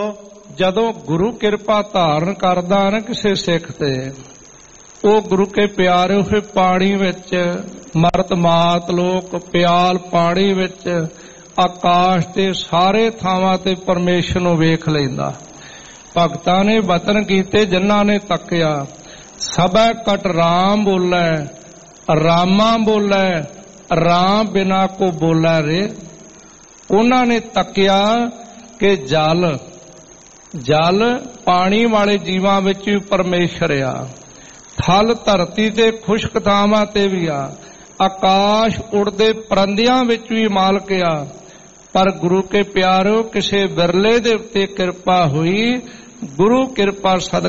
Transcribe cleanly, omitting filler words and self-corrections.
ਜਦੋਂ ਗੁਰੂ ਕਿਰਪਾ ਧਾਰਨ ਕਰਦਾ ਨਾ ਕਿਸੇ ਸਿੱਖ ਤੇ, ਉਹ ਗੁਰੂ ਕੇ ਪਿਆਰੇ ਹੋਏ ਪਾਣੀ ਵਿੱਚ ਮਰਤ ਮਾਤ ਲੋਕ ਪਿਆਲ ਪਾਣੀ ਵਿੱਚ ਆਕਾਸ਼ ਤੇ ਸਾਰੇ ਥਾਵਾਂ ਤੇ ਪਰਮੇਸ਼ਰ ਨੂੰ ਵੇਖ ਲੈਂਦਾ। ਭਗਤਾਂ ਨੇ ਵਚਨ ਕੀਤੇ ਜਿਨ੍ਹਾਂ ਨੇ ਤੱਕਿਆ, ਸਭੈ ਕਟ ਰਾਮ ਬੋਲੇ ਰਾਮਾ ਬੋਲੇ ਰਾਮ ਬਿਨਾ ਕੋ ਬੋਲੇ ਰੇ। ਉਹਨਾਂ ਨੇ ਤੱਕਿਆ ਕਿ ਜਲ ਪਾਣੀ ਵਾਲੇ ਜੀਵਾਂ ਵਿੱਚ ਵੀ ਪਰਮੇਸ਼ਰ ਆ, ਥਲ ਧਰਤੀ ਤੇ ਖੁਸ਼ਕ ਥਾਵਾਂ ਤੇ ਵੀ ਆ, ਆਕਾਸ਼ ਉੜਦੇ ਪਰੰਦਿਆਂ ਵਿੱਚ ਵੀ ਮਾਲਕ ਆ। ਪਰ ਗੁਰੂ ਕੇ ਪਿਆਰੋ ਕਿਸੇ ਬਿਰਲੇ ਦੇ ਉੱਤੇ ਕਿਰਪਾ ਹੋਈ, ਗੁਰੂ ਕਿਰਪਾ ਸਦਕਾ